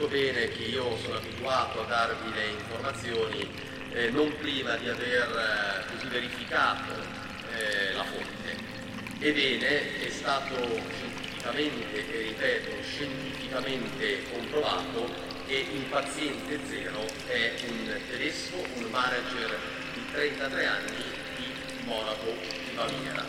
molto bene che io sono abituato a darvi le informazioni non prima di aver così verificato la fonte. Ebbene, è stato scientificamente, e ripeto, scientificamente comprovato che il paziente zero è un tedesco, un manager di 33 anni di Monaco di Baviera.